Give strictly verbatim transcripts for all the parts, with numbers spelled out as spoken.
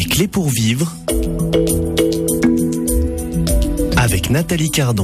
Des clés pour vivre avec Nathalie Cardon.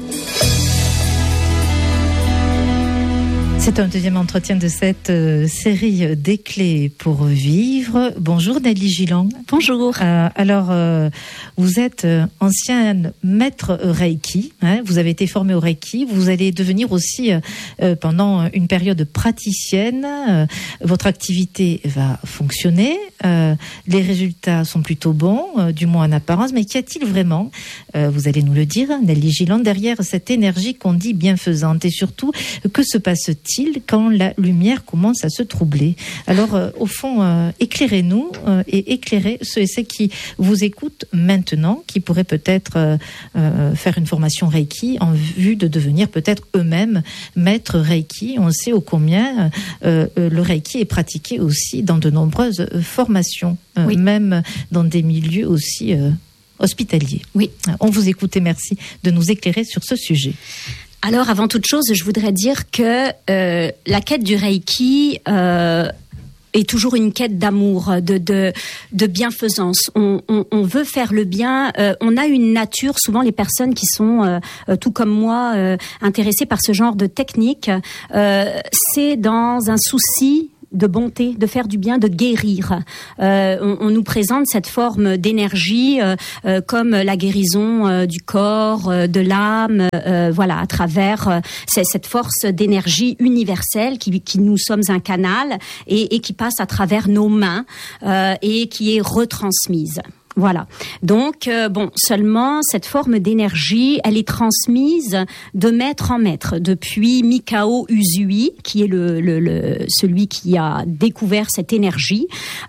C'est un deuxième entretien de cette euh, série des clés pour vivre. Bonjour Nelly Gilland. Bonjour. Euh, alors, euh, vous êtes euh, ancienne maître Reiki. Hein, vous avez été formée au Reiki. Vous allez devenir aussi, euh, pendant une période, praticienne. Euh, votre activité va fonctionner. Euh, les résultats sont plutôt bons, euh, du moins en apparence. Mais qu'y a-t-il vraiment, euh, vous allez nous le dire, Nelly Gilland, derrière cette énergie qu'on dit bienfaisante? Et surtout, que se passe-t-il quand la lumière commence à se troubler? Alors, euh, au fond, euh, éclairez-nous euh, et éclairez ceux et celles qui vous écoutent maintenant, qui pourraient peut-être euh, euh, faire une formation Reiki en vue de devenir peut-être eux-mêmes maîtres Reiki. On sait ô combien euh, euh, le Reiki est pratiqué aussi dans de nombreuses euh, formations, euh, oui. même dans des milieux aussi euh, hospitaliers. Oui. On vous écoute et merci de nous éclairer sur ce sujet. Alors, avant toute chose, je voudrais dire que euh, la quête du Reiki euh, est toujours une quête d'amour, de, de, de bienfaisance. On, on, on veut faire le bien. Euh, on a une nature, souvent les personnes qui sont, euh, tout comme moi, euh, intéressées par ce genre de technique, euh, c'est dans un souci de bonté, de faire du bien, de guérir. Euh, on, on nous présente cette forme d'énergie euh, euh, comme la guérison euh, du corps, euh, de l'âme, euh, voilà, à travers euh, cette force d'énergie universelle qui, qui nous sommes un canal et, et qui passe à travers nos mains euh, et qui est retransmise. Voilà. Donc, euh, bon, seulement cette forme d'énergie, elle est transmise de maître en maître depuis Mikao Usui, qui est le, le, le celui qui a découvert cette énergie.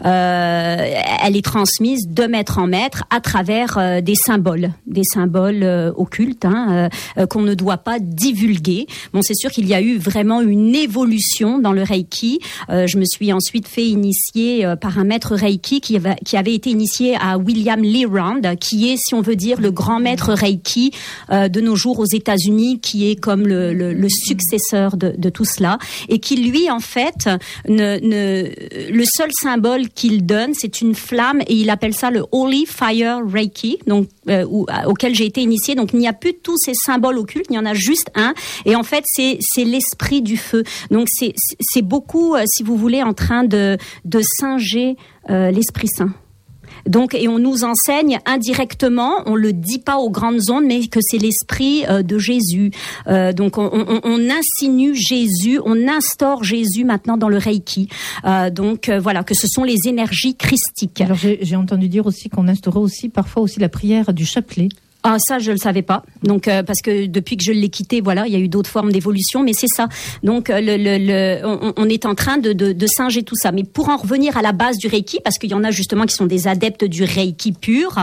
Euh, elle est transmise de maître en maître à travers euh, des symboles, des symboles euh, occultes hein, euh, qu'on ne doit pas divulguer. Bon, c'est sûr qu'il y a eu vraiment une évolution dans le Reiki. Euh, je me suis ensuite fait initier euh, par un maître Reiki qui avait, qui avait été initié à William Lee Round, qui est, si on veut dire, le grand maître Reiki euh, de nos jours aux États-Unis, qui est comme le, le, le successeur de, de tout cela, et qui lui, en fait, ne, ne, le seul symbole qu'il donne, c'est une flamme, et il appelle ça le Holy Fire Reiki, donc euh, où, auquel j'ai été initiée. Donc il n'y a plus tous ces symboles occultes, il y en a juste un, et en fait c'est c'est l'esprit du feu. Donc c'est c'est beaucoup, euh, si vous voulez, en train de de singer euh, l'Esprit Saint. Donc, et on nous enseigne indirectement, on le dit pas aux grandes ondes, mais que c'est l'esprit euh, de Jésus. Euh, donc, on, on, on insinue Jésus, on instaure Jésus maintenant dans le Reiki. Euh, donc, euh, voilà, que ce sont les énergies christiques. Alors, j'ai, j'ai entendu dire aussi qu'on instaurait aussi parfois aussi la prière du chapelet. Ah, ça, je le savais pas. Donc, euh, parce que depuis que je l'ai quitté, voilà, il y a eu d'autres formes d'évolution, mais c'est ça. Donc, le, le, le, on, on est en train de, de, de singer tout ça. Mais pour en revenir à la base du Reiki, parce qu'il y en a justement qui sont des adeptes du Reiki pur,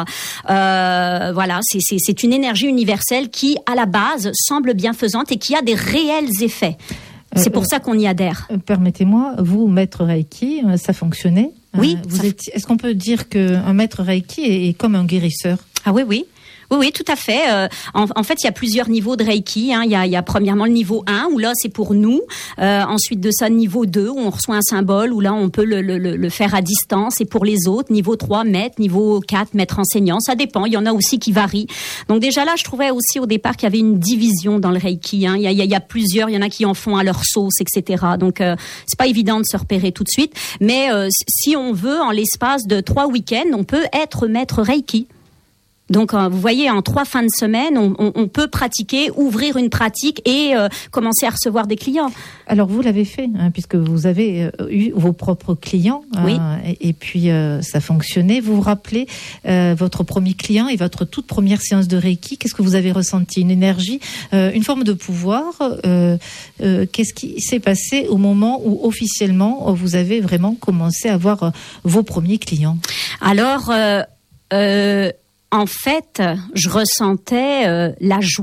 euh, voilà, c'est, c'est, c'est une énergie universelle qui, à la base, semble bienfaisante et qui a des réels effets. C'est pour euh, ça qu'on y adhère. Euh, permettez-moi, vous, maître Reiki, ça fonctionnait? Oui. Euh, vous ça... êtes, est-ce qu'on peut dire qu'un maître Reiki est, est comme un guérisseur? Ah oui, oui. Oui, oui, tout à fait. Euh, en, en fait, il y a plusieurs niveaux de Reiki. Hein. Il y a, il y a premièrement le niveau un, où là, c'est pour nous. Euh, ensuite de ça, niveau deux, où on reçoit un symbole, où là, on peut le, le, le faire à distance. Et pour les autres, niveau trois, maître. Niveau quatre, maître enseignant. Ça dépend. Il y en a aussi qui varient. Donc déjà là, je trouvais aussi au départ qu'il y avait une division dans le Reiki. Hein. Il, y a, il y a plusieurs. Il y en a qui en font à leur sauce, et cetera. Donc, euh, c'est pas évident de se repérer tout de suite. Mais euh, si on veut, en l'espace de trois week-ends, on peut être maître Reiki. Donc, euh, vous voyez, en trois fins de semaine, on, on, on peut pratiquer, ouvrir une pratique et euh, commencer à recevoir des clients. Alors, vous l'avez fait, hein, puisque vous avez euh, eu vos propres clients. Oui. Euh, et, et puis, euh, ça fonctionnait. Vous vous rappelez euh, votre premier client et votre toute première séance de Reiki. Qu'est-ce que vous avez ressenti? Une énergie, euh, une forme de pouvoir. Euh, euh, qu'est-ce qui s'est passé au moment où, officiellement, vous avez vraiment commencé à avoir euh, vos premiers clients? Alors... Euh, euh En fait, je ressentais euh, la joie,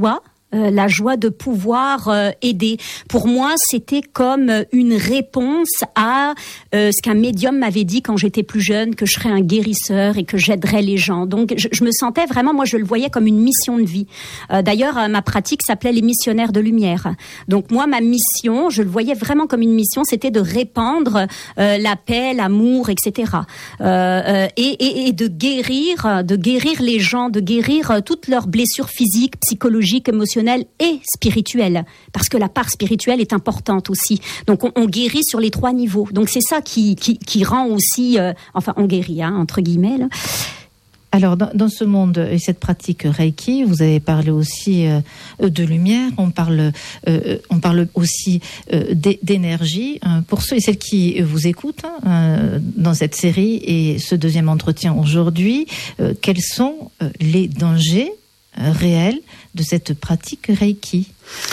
Euh, la joie de pouvoir euh, aider. Pour moi, c'était comme une réponse à euh, ce qu'un médium m'avait dit quand j'étais plus jeune, que je serais un guérisseur et que j'aiderais les gens. Donc, je, je me sentais vraiment, moi, je le voyais comme une mission de vie. Euh, d'ailleurs, euh, ma pratique s'appelait les missionnaires de lumière. Donc, moi, ma mission, je le voyais vraiment comme une mission, c'était de répandre euh, la paix, l'amour, et cetera. Euh, euh, et, et, et de guérir, de guérir les gens, de guérir euh, toutes leurs blessures physiques, psychologiques, émotionnelles et spirituelle, parce que la part spirituelle est importante aussi. Donc on, on guérit sur les trois niveaux. Donc c'est ça qui, qui, qui rend aussi, euh, enfin on guérit, hein, entre guillemets. Là. Alors dans, dans ce monde et cette pratique Reiki, vous avez parlé aussi euh, de lumière, on parle, euh, on parle aussi euh, d'énergie. Euh, pour ceux et celles qui vous écoutent euh, dans cette série et ce deuxième entretien aujourd'hui, euh, quels sont euh, les dangers réel de cette pratique Reiki?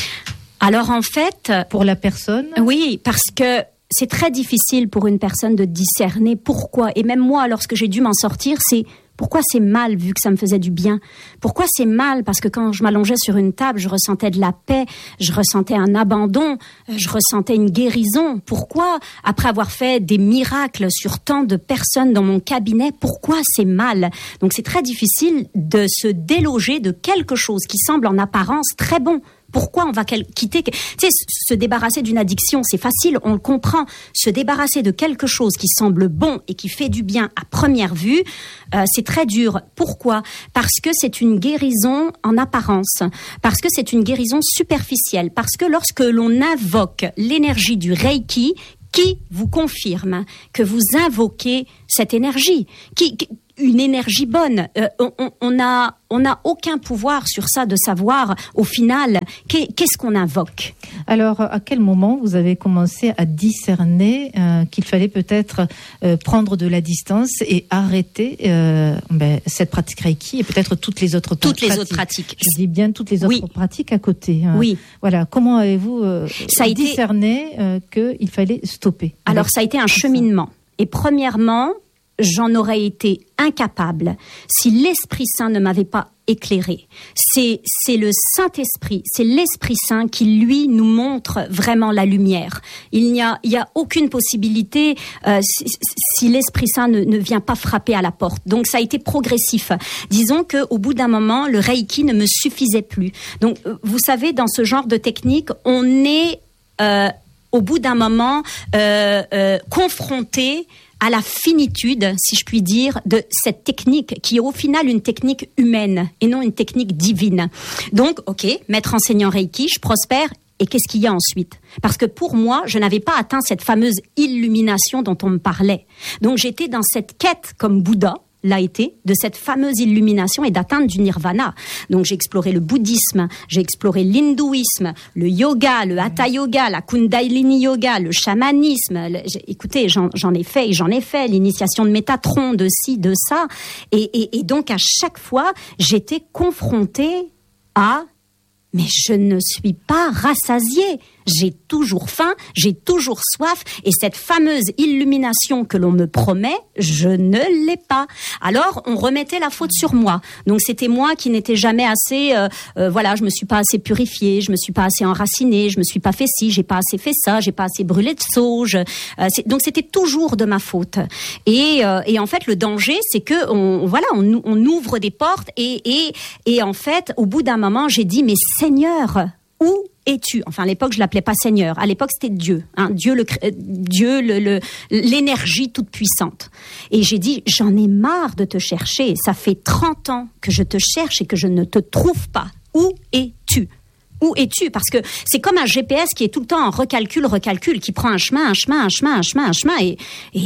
Alors en fait, pour la personne, oui, parce que c'est très difficile pour une personne de discerner pourquoi. Et même moi, lorsque j'ai dû m'en sortir, c'est pourquoi c'est mal vu que ça me faisait du bien. Pourquoi c'est mal? Parce que quand je m'allongeais sur une table, je ressentais de la paix, je ressentais un abandon, je ressentais une guérison. Pourquoi, après avoir fait des miracles sur tant de personnes dans mon cabinet, pourquoi c'est mal? Donc c'est très difficile de se déloger de quelque chose qui semble en apparence très bon. Pourquoi on va quitter, tu sais, se débarrasser d'une addiction, c'est facile, on le comprend. Se débarrasser de quelque chose qui semble bon et qui fait du bien à première vue, euh, c'est très dur. Pourquoi? Parce que c'est une guérison en apparence, parce que c'est une guérison superficielle, parce que lorsque l'on invoque l'énergie du Reiki, qui vous confirme que vous invoquez cette énergie, qui, qui une énergie bonne. Euh, on, on, on a, on n'a aucun pouvoir sur ça de savoir au final qu'est-ce qu'on invoque. Alors, à quel moment vous avez commencé à discerner euh, qu'il fallait peut-être euh, prendre de la distance et arrêter euh, ben, cette pratique Reiki et peut-être toutes les autres toutes pratiques. les autres pratiques. Je dis bien toutes les autres oui. pratiques à côté. Hein. Oui. Voilà. Comment avez-vous euh, ça a discerné été... euh, qu'il fallait stopper? Alors, ça a été un cheminement. Et premièrement, j'en aurais été incapable si l'Esprit Saint ne m'avait pas éclairé. C'est, c'est le Saint-Esprit, c'est l'Esprit Saint qui, lui, nous montre vraiment la lumière. Il n'y a, il y a aucune possibilité euh, si, si l'Esprit Saint ne, ne vient pas frapper à la porte. Donc, ça a été progressif. Disons qu'au bout d'un moment, le Reiki ne me suffisait plus. Donc, vous savez, dans ce genre de technique, on est, euh, au bout d'un moment, euh, euh, confronté à la finitude, si je puis dire, de cette technique qui est au final une technique humaine et non une technique divine. Donc, ok, maître enseignant Reiki, je prospère. Et qu'est-ce qu'il y a ensuite? Parce que pour moi, je n'avais pas atteint cette fameuse illumination dont on me parlait. Donc, j'étais dans cette quête comme Bouddha l'a été, de cette fameuse illumination et d'atteindre du nirvana. Donc j'ai exploré le bouddhisme, j'ai exploré l'hindouisme, le yoga, le hatha yoga, la kundalini yoga, le chamanisme. Le, écoutez, j'en, j'en ai fait et j'en ai fait, l'initiation de Métatron, de ci, de ça. Et, et, et donc à chaque fois, j'étais confrontée à... Mais je ne suis pas rassasiée. J'ai toujours faim, j'ai toujours soif, et cette fameuse illumination que l'on me promet, je ne l'ai pas. Alors, on remettait la faute sur moi. Donc, c'était moi qui n'étais jamais assez, euh, euh, voilà, je me suis pas assez purifiée, je me suis pas assez enracinée, je me suis pas fait ci, j'ai pas assez fait ça, j'ai pas assez brûlé de sauge. Euh, c'est, donc, c'était toujours de ma faute. Et, euh, et en fait, le danger, c'est que, on, voilà, on, on ouvre des portes, et, et, et en fait, au bout d'un moment, j'ai dit, mais Seigneur, où es-tu? Enfin, à l'époque, je l'appelais pas Seigneur. À l'époque, c'était Dieu, hein, Dieu, le, Dieu, le, le, l'énergie toute puissante. Et j'ai dit, j'en ai marre de te chercher. Ça fait trente ans que je te cherche et que je ne te trouve pas. Où es-tu? Où es-tu? Parce que c'est comme un G P S qui est tout le temps en recalcul, recalcul, qui prend un chemin, un chemin, un chemin, un chemin, un chemin, et,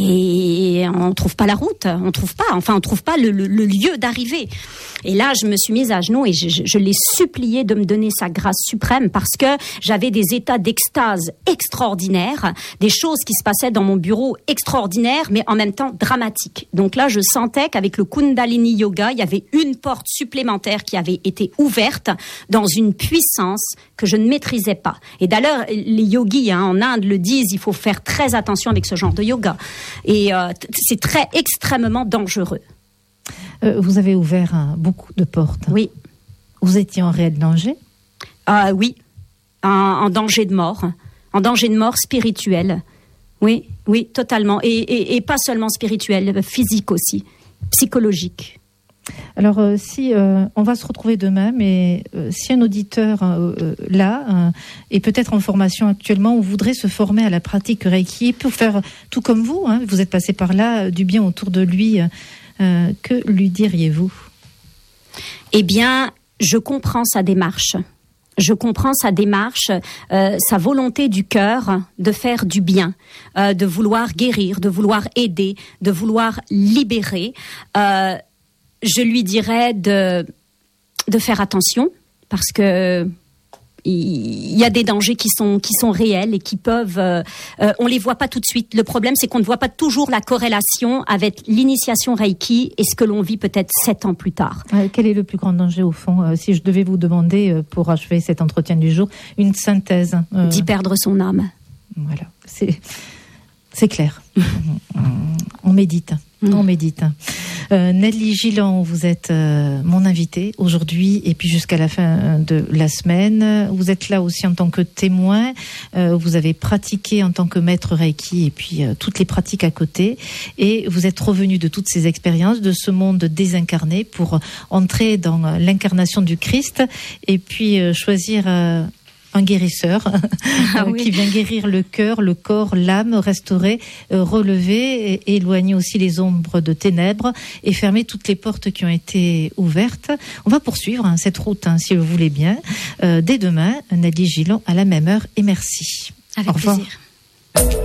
et on trouve pas la route, on trouve pas, enfin on trouve pas le, le, le lieu d'arrivée. Et là, je me suis mise à genoux et je, je, je l'ai supplié de me donner sa grâce suprême, parce que j'avais des états d'extase extraordinaires, des choses qui se passaient dans mon bureau extraordinaires, mais en même temps dramatiques. Donc là, je sentais qu'avec le Kundalini Yoga, il y avait une porte supplémentaire qui avait été ouverte dans une puissance que je ne maîtrisais pas. Et d'ailleurs, les yogis hein, en Inde le disent, il faut faire très attention avec ce genre de yoga. Et euh, c'est très extrêmement dangereux. Euh, vous avez ouvert hein, beaucoup de portes. Oui. Vous étiez en réel danger? Ah oui, en, en danger de mort, en danger de mort spirituel. Oui, oui, totalement. Et, et, et pas seulement spirituel, physique aussi, psychologique. Alors, euh, si euh, on va se retrouver demain, mais euh, si un auditeur euh, euh, là euh, est peut-être en formation actuellement ou voudrait se former à la pratique Reiki pour faire tout comme vous, hein, vous êtes passé par là, euh, du bien autour de lui, euh, que lui diriez-vous ? Eh bien, je comprends sa démarche. Je comprends sa démarche, euh, sa volonté du cœur de faire du bien, euh, de vouloir guérir, de vouloir aider, de vouloir libérer. Euh, je lui dirais de, de faire attention parce que il y a des dangers qui sont qui sont réels et qui peuvent euh, euh, on les voit pas tout de suite. Le problème, c'est qu'on ne voit pas toujours la corrélation avec l'initiation Reiki et ce que l'on vit peut-être sept ans plus tard. Euh, quel est le plus grand danger au fond, euh, si je devais vous demander euh, pour achever cet entretien du jour une synthèse euh... D'y perdre son âme. Voilà, c'est c'est clair. On médite. Mmh. On médite. Euh, Nelly Gillan, vous êtes euh, mon invitée aujourd'hui et puis jusqu'à la fin de la semaine. Vous êtes là aussi en tant que témoin. Euh, vous avez pratiqué en tant que maître Reiki et puis euh, toutes les pratiques à côté. Et vous êtes revenu de toutes ces expériences, de ce monde désincarné pour entrer dans l'incarnation du Christ et puis euh, choisir... Euh, un guérisseur ah, oui. qui vient guérir le cœur, le corps, l'âme, restaurer, euh, relever, et éloigner aussi les ombres de ténèbres et fermer toutes les portes qui ont été ouvertes. On va poursuivre hein, cette route, hein, si vous voulez bien, euh, dès demain. Nelly Gillan à la même heure et merci. Avec Au revoir. plaisir.